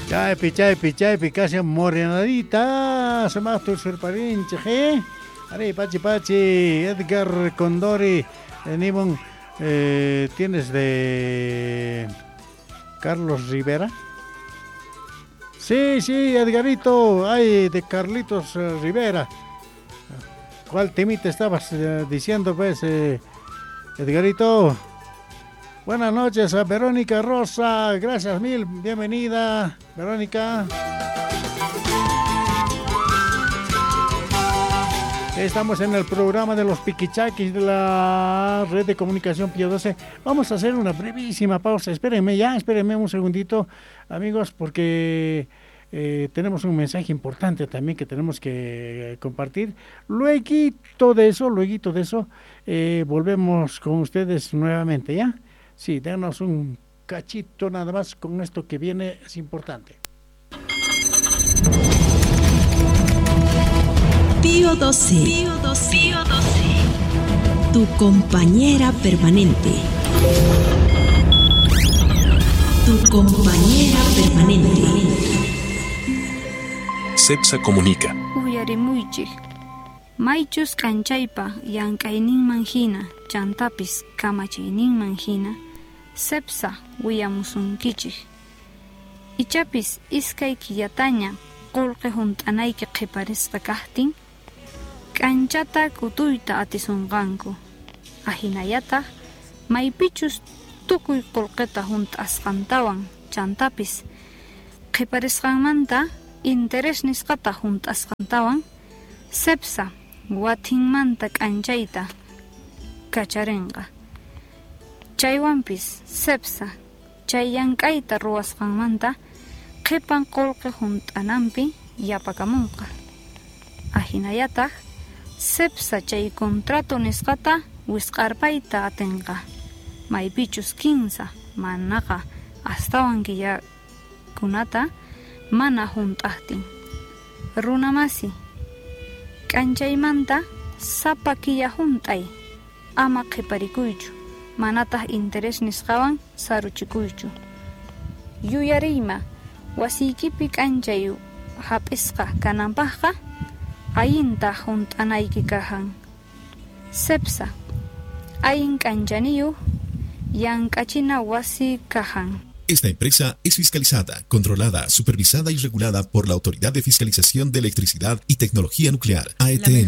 Chaypi, casi morenadita, se más tu surparinche, ¿eh? Are, pachi, Edgar Condori, Nibon, ¿tienes de Carlos Rivera? Sí, Edgarito, hay de Carlitos Rivera. ¿Cuál temita estabas diciendo, pues, Edgarito? Buenas noches a Verónica Rosa, gracias mil, bienvenida, Verónica. Estamos en el programa de los Piquichaquis de la red de comunicación Pío 12. Vamos a hacer una brevísima pausa. Espérenme un segundito, amigos, porque tenemos un mensaje importante también que tenemos que compartir. Lueguito de eso, volvemos con ustedes nuevamente, ¿ya? Sí, denos un cachito nada más con esto que viene, es importante. Pío 12. Tu compañera permanente. CEPSA comunica. Uyarimuychik. Maychus kanchaypa llank'ayninman hina, chantapis kamachayninman hina, CEPSA willamusunkichik. Ichapis iskay killataña qullqi hunt'anayki qiparisqa kaqtin, k'anchata kutuyta atisunqanku. Ahinallataq maypichus tukuy qullqita hunt'asqantawan chantapis qiparisqanmanta interés nisqata hunt'asqantawan CEPSA watinmanta k'anchayta kacharinqa. Chaywanpis CEPSA chay llank'ayta ruwasqanmanta qipan qullqi hunt'ananpi yapakamunqa. Ahinallataq CEPSA chay contrato nisqata wisq'arpayta atinqa. Maypichus kinsa manaqa astawan killakunata mana hunt'aqtin. Runamasi k'anchaymanta sapa killa hunt'ay ama qiparikuychu, manataq interés nisqawan saruchikuychu. Yuyariyma wasiykipi k'anchay hap'isqa kananpaqqa ayinta hunt'anayki kahan. CEPSA ayin k'anchaniyuq llank'achina wasi kahan. Esta empresa es fiscalizada, controlada, supervisada y regulada por la Autoridad de Fiscalización de Electricidad y Tecnología Nuclear, AETN.